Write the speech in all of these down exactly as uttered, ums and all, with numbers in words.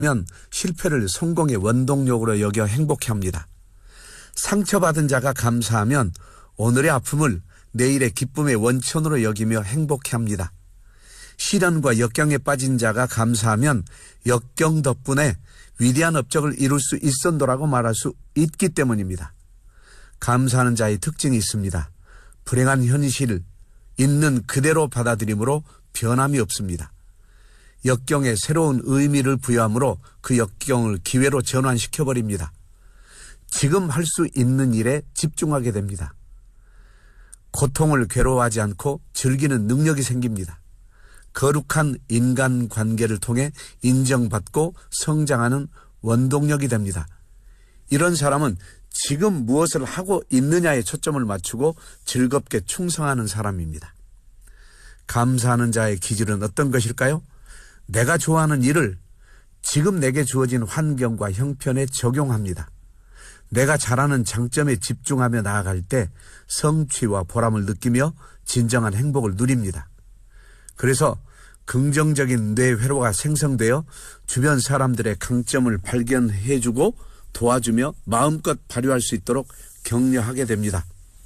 실패를 성공의 원동력으로 여겨 행복해합니다. 상처받은 자가 감사하면 오늘의 아픔을 내일의 기쁨의 원천으로 여기며 행복해합니다. 시련과 역경에 빠진 자가 감사하면 역경 덕분에 위대한 업적을 이룰 수 있었노라고 말할 수 있기 때문입니다. 감사하는 자의 특징이 있습니다. 불행한 현실, 있는 그대로 받아들이므로 변함이 없습니다. 역경에 새로운 의미를 부여함으로 그 역경을 기회로 전환시켜버립니다. 지금 할 수 있는 일에 집중하게 됩니다. 고통을 괴로워하지 않고 즐기는 능력이 생깁니다. 거룩한 인간관계를 통해 인정받고 성장하는 원동력이 됩니다. 이런 사람은 지금 무엇을 하고 있느냐에 초점을 맞추고 즐겁게 충성하는 사람입니다. 감사하는 자의 기질은 어떤 것일까요? 내가 좋아하는 일을 지금 내게 주어진 환경과 형편에 적용합니다. 내가 잘하는 장점에 집중하며 나아갈 때 성취와 보람을 느끼며 진정한 행복을 누립니다. 그래서 긍정적인 뇌회로가 생성되어 주변 사람들의 강점을 발견해주고 도와주며 마음껏 발휘할 수 있도록 격려하게 됩니다.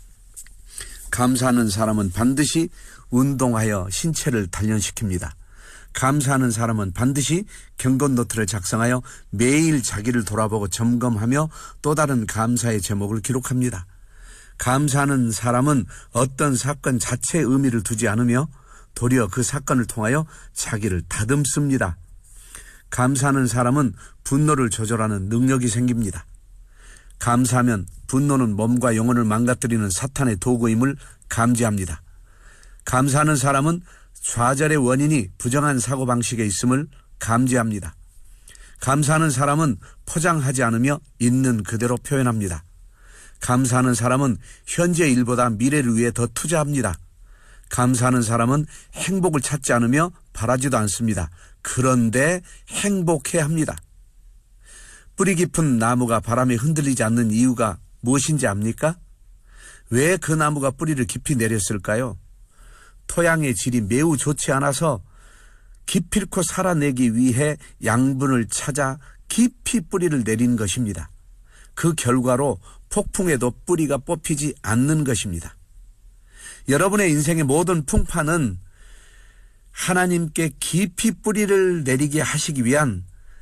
감사하는 사람은 반드시 운동하여 신체를 단련시킵니다. 감사하는 사람은 반드시 경건노트를 작성하여 매일 자기를 돌아보고 점검하며 또 다른 감사의 제목을 기록합니다. 감사하는 사람은 어떤 사건 자체에 의미를 두지 않으며 도리어 그 사건을 통하여 자기를 다듬습니다. 감사하는 사람은 분노를 조절하는 능력이 생깁니다. 감사하면 분노는 몸과 영혼을 망가뜨리는 사탄의 도구임을 감지합니다. 감사하는 사람은 좌절의 원인이 부정한 사고방식에 있음을 감지합니다. 감사하는 사람은 포장하지 않으며 있는 그대로 표현합니다. 감사하는 사람은 현재 일보다 미래를 위해 더 투자합니다. 감사하는 사람은 행복을 찾지 않으며 바라지도 않습니다. 그런데 행복해합니다. 뿌리 깊은 나무가 바람에 흔들리지 않는 이유가 무엇인지 압니까? 왜 그 나무가 뿌리를 깊이 내렸을까요? 토양의 질이 매우 좋지 않아서 기필코 살아내기 위해 양분을 찾아 깊이 뿌리를 내린 것입니다. 그 결과로 폭풍에도 뿌리가 뽑히지 않는 것입니다. 여러분의 인생의 모든 풍파는 하나님께 깊이 뿌리를 내리게 하시기 위한,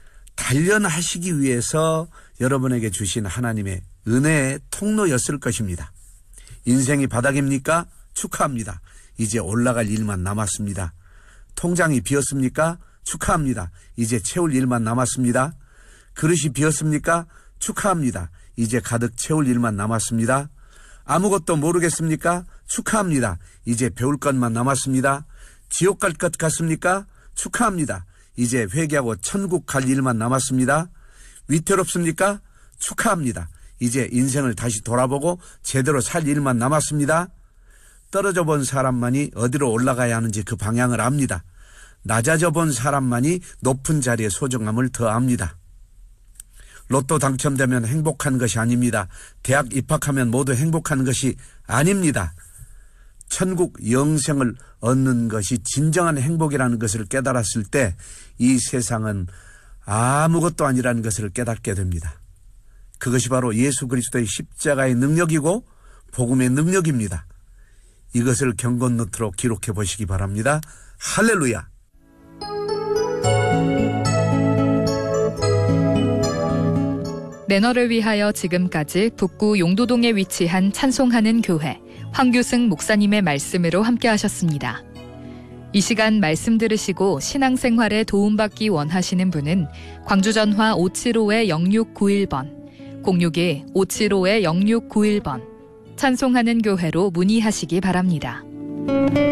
단련하시기 위해서 여러분에게 주신 하나님의 은혜의 통로였을 것입니다. 인생이 바닥입니까? 축하합니다. 이제 올라갈 일만 남았습니다. 통장이 비었습니까? 축하합니다. 이제 채울 일만 남았습니다. 그릇이 비었습니까? 축하합니다. 이제 가득 채울 일만 남았습니다. 아무것도 모르겠습니까? 축하합니다. 이제 배울 것만 남았습니다. 지옥 갈 것 같습니까? 축하합니다. 이제 회개하고 천국 갈 일만 남았습니다. 위태롭습니까? 축하합니다. 이제 인생을 다시 돌아보고 제대로 살 일만 남았습니다. 떨어져 본 사람만이 어디로 올라가야 하는지 그 방향을 압니다. 낮아져 본 사람만이 높은 자리의 소중함을 더 압니다. 로또 당첨되면 행복한 것이 아닙니다. 대학 입학하면 모두 행복한 것이 아닙니다. 천국 영생을 얻는 것이 진정한 행복이라는 것을 깨달았을 때 이 세상은 아무것도 아니라는 것을 깨닫게 됩니다. 그것이 바로 예수 그리스도의 십자가의 능력이고 복음의 능력입니다. 이것을 경건노트로 기록해 보시기 바랍니다. 할렐루야! 매너를 위하여 지금까지 북구 용도동에 위치한 찬송하는 교회 황규승 목사님의 말씀으로 함께 하셨습니다. 이 시간 말씀 들으시고 신앙생활에 도움받기 원하시는 분은 광주전화 오칠오 영육구일 번, 공육이 오칠오 영육구일 번 찬송하는 교회로 문의하시기 바랍니다.